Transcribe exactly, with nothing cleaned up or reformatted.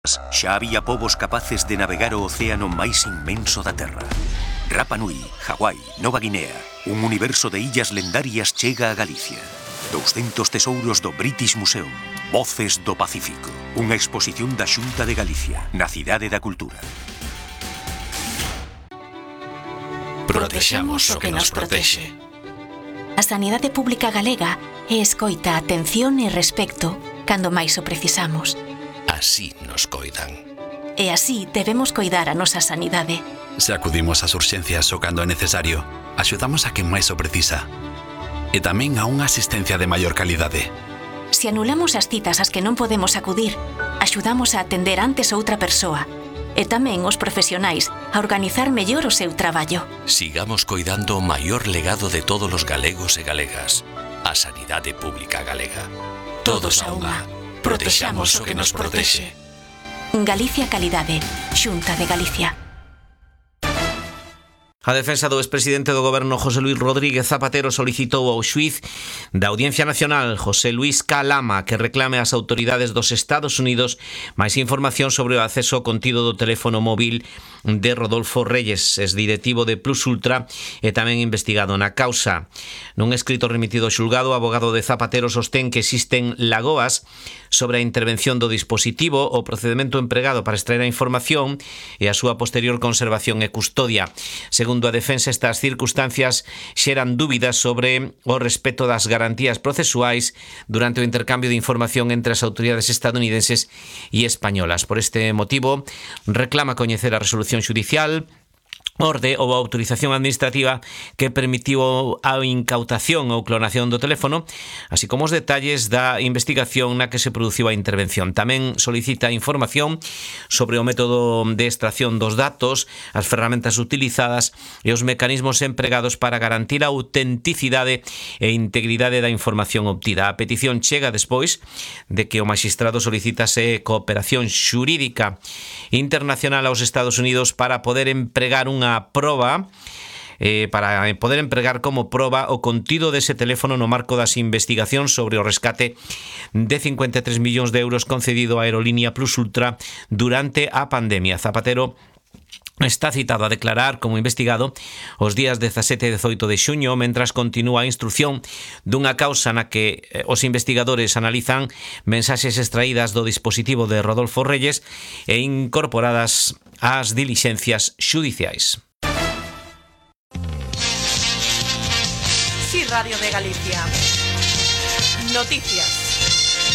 Xa había povos capaces de navegar o océano máis inmenso da Terra. Rapa Nui, Hawái, Nova Guinea, un universo de illas lendarias chega a Galicia. douscentos tesouros do British Museum. Voces do Pacífico. Unha exposición da Xunta de Galicia, na Cidade da Cultura. Protexamos o que nos protexe. A sanidade pública galega é escoita, atención e respecto cando máis o precisamos. Así nos coidan. E así debemos coidar a nosa sanidade. Se acudimos ás urxencias o cando é necesario, axudamos a quen máis o precisa. E tamén a unha asistencia de maior calidade. Se anulamos as citas ás que non podemos acudir, axudamos a atender antes outra persoa. E tamén os profesionais a organizar mellor o seu traballo. Sigamos coidando o maior legado de todos os galegos e galegas, a sanidade pública galega. Todos a unha. Protexamos o que nos protexe. Galicia Calidade, Xunta de Galicia. A defensa do expresidente do Goberno José Luis Rodríguez Zapatero solicitou ao xuíz da Audiencia Nacional José Luis K. Lama que reclame ás autoridades dos Estados Unidos máis información sobre o acceso ao contido do teléfono móvil de Rodolfo Reyes, exdirectivo de Plus Ultra e tamén investigado na causa. Nun escrito remitido ao xulgado, o abogado de Zapatero sostén que existen lagoas sobre a intervención do dispositivo, o procedimento empregado para extraer a información e a súa posterior conservación e custodia. Segundo a defensa, estas circunstancias xeran dúbidas sobre o respeto das garantías procesuais durante o intercambio de información entre as autoridades estadounidenses e españolas. Por este motivo, reclama coñecer a resolución xudicial, orde ou autorización administrativa que permitiu a incautación ou clonación do teléfono, así como os detalles da investigación na que se produciu a intervención. Tamén solicita información sobre o método de extracción dos datos, as ferramentas utilizadas e os mecanismos empregados para garantir a autenticidade e integridade da información obtida. A petición chega despois de que o magistrado solicitase cooperación xurídica internacional aos Estados Unidos para poder empregar unha proba eh, para poder empregar como proba o contido dese teléfono no marco das investigacións sobre o rescate de cincuenta e tres millóns de euros concedido á aerolínea Plus Ultra durante a pandemia. Zapatero está citado a declarar como investigado os días dezasete e dezoito de xuño, mentras continúa a instrucción dunha causa na que os investigadores analizan mensaxes extraídas do dispositivo de Rodolfo Reyes e incorporadas ás dilixencias xudiciais. Sí, Radio de Galicia. Noticias.